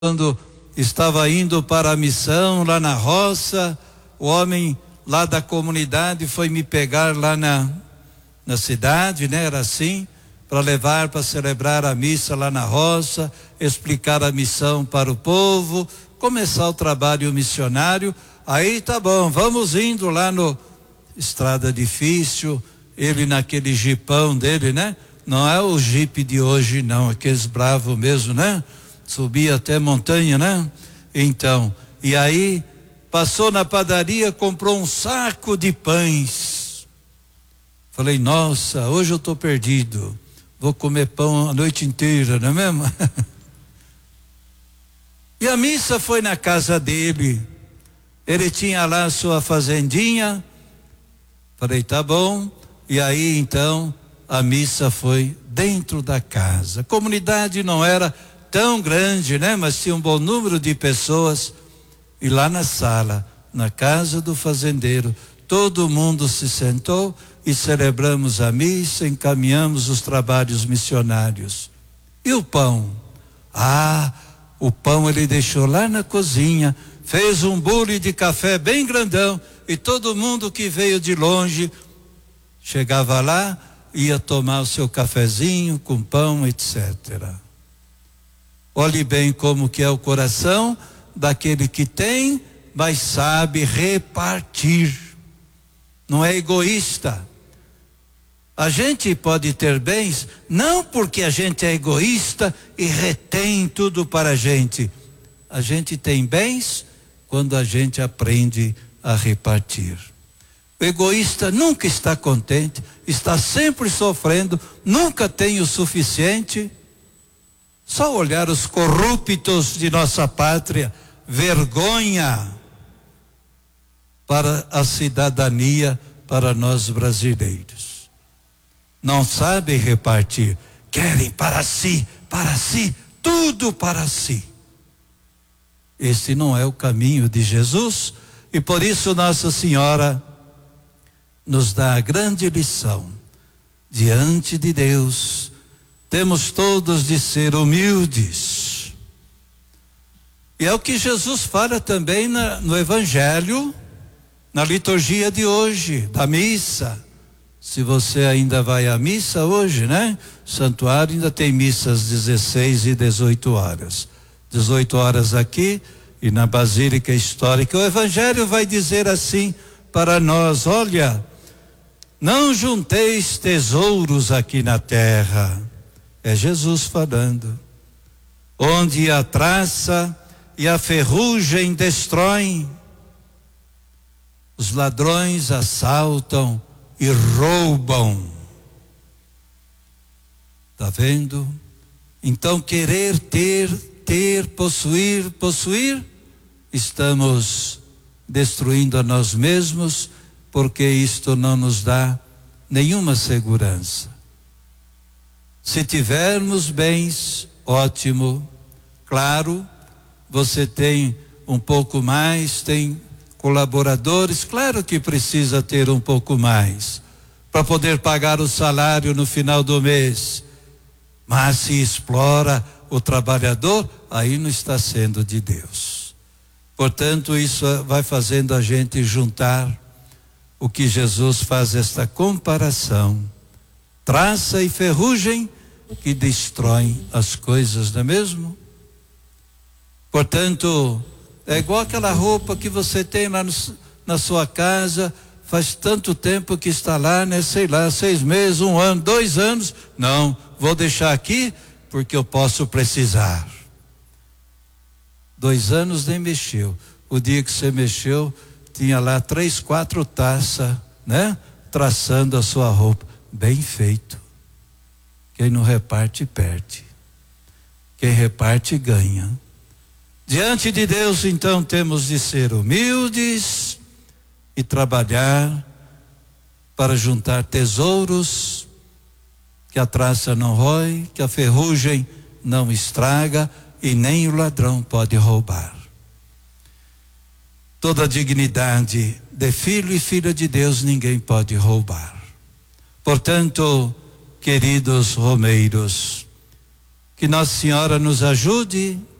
Quando estava indo para a missão lá na roça, o homem lá da comunidade foi me pegar lá na cidade, né? Era assim, para levar para celebrar a missa lá na roça, explicar a missão para o povo, começar o trabalho missionário. Aí tá bom, vamos indo lá no estrada difícil, ele naquele jipão dele, né? Não é o jipe de hoje não, aqueles bravos mesmo, né? Subia até montanha, né? Então, e aí passou na padaria, comprou um saco de pães. Falei, nossa, hoje eu tô perdido. Vou comer pão a noite inteira, não é mesmo? E a missa foi na casa dele. Ele tinha lá a sua fazendinha. Falei, tá bom. E aí então a missa foi dentro da casa. A comunidade não era tão grande, né? Mas tinha um bom número de pessoas. E lá na sala, na casa do fazendeiro, todo mundo se sentou e celebramos a missa, encaminhamos os trabalhos missionários. E o pão? O pão ele deixou lá na cozinha, fez um bule de café bem grandão, e todo mundo que veio de longe chegava lá, ia tomar o seu cafezinho com pão, etc. Olhe bem como que é o coração daquele que tem, mas sabe repartir. Não é egoísta. A gente pode ter bens, não porque a gente é egoísta e retém tudo para a gente. A gente tem bens quando a gente aprende a repartir. O egoísta nunca está contente, está sempre sofrendo, nunca tem o suficiente. Só olhar os corruptos de nossa pátria, vergonha para a cidadania, para nós brasileiros. Não sabem repartir, querem para si, tudo para si. Esse não é o caminho de Jesus, e por isso Nossa Senhora nos dá a grande lição. Diante de Deus, temos todos de ser humildes. E é o que Jesus fala também no Evangelho, na liturgia de hoje, da missa. Se você ainda vai à missa hoje, né? O santuário ainda tem missas 16 e 18 horas. 18 horas aqui e na Basílica Histórica. O Evangelho vai dizer assim para nós: olha, não junteis tesouros aqui na terra. É Jesus falando. Onde a traça e a ferrugem destroem, os ladrões assaltam e roubam. Tá vendo? Então querer ter, possuir, estamos destruindo a nós mesmos, porque isto não nos dá nenhuma segurança. Se tivermos bens, ótimo. Claro, você tem um pouco mais, tem colaboradores, claro que precisa ter um pouco mais para poder pagar o salário no final do mês. Mas se explora o trabalhador, aí não está sendo de Deus. Portanto, isso vai fazendo a gente juntar o que Jesus faz esta comparação. Traça e ferrugem que destroem as coisas, não é mesmo? Portanto, é igual aquela roupa que você tem lá na sua casa, faz tanto tempo que está lá, né? Sei lá, 6 meses, 1 ano, 2 anos. Não, vou deixar aqui porque eu posso precisar. 2 anos nem mexeu. O dia que você mexeu, tinha lá 3, 4 taças, né? Traçando a sua roupa. Bem feito. Quem não reparte, perde. Quem reparte, ganha. Diante de Deus, então, temos de ser humildes e trabalhar para juntar tesouros que a traça não rói, que a ferrugem não estraga e nem o ladrão pode roubar. Toda a dignidade de filho e filha de Deus ninguém pode roubar. Portanto, queridos romeiros, que Nossa Senhora nos ajude